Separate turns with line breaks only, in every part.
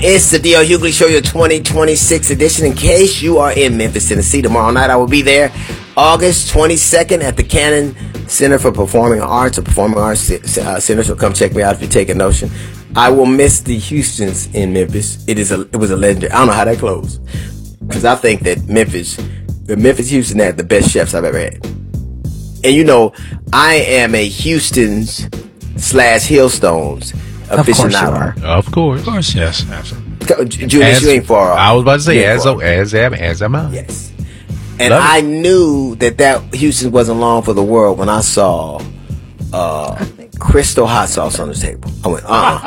It's the D.L. Hughley Show, your 2026 edition. In case you are in Memphis, Tennessee, tomorrow night I will be there, August 22nd at the Cannon Center for Performing Arts, or Performing Arts Center. So come check me out if you take a notion. I will miss the Houstons in Memphis. It was a legendary. I don't know how that closed, because I think that Memphis Houston had the best chefs I've ever had. And you know, I am a Houston's / Hillstones aficionado.
Of course, yes, absolutely.
Julius, you ain't far off.
I was about to say, as am I.
Yes. And I knew that Houston wasn't long for the world when I saw Crystal hot sauce on the table. I went,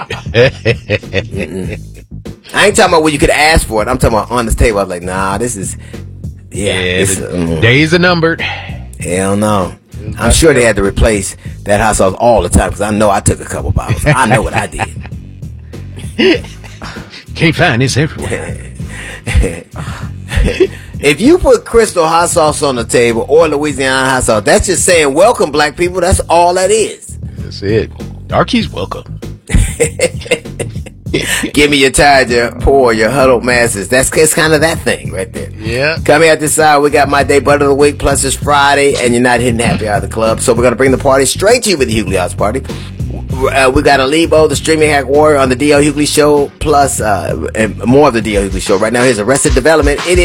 I ain't talking about where you could ask for it. I'm talking about on this table. I was like, nah, this is,
days are numbered.
Hell no. I'm sure they had to replace that hot sauce all the time, because I know I took a couple bottles. I know what I did.
Can't find this everywhere.
If you put Crystal hot sauce on the table or Louisiana hot sauce, that's just saying welcome, black people. That's all that is.
That's it. Darky's welcome.
Give me your tired, your poor, your huddled masses. It's kind of that thing right there.
Yeah.
Coming out this side, we got My Day Butt of the Week, plus it's Friday, and you're not hitting happy hour of the club. So we're going to bring the party straight to you with the Hughley House Party. We got Alibo, the streaming hack warrior, on the D.L. Hughley Show, plus and more of the D.L. Hughley Show. Right now, here's Arrested Development. It is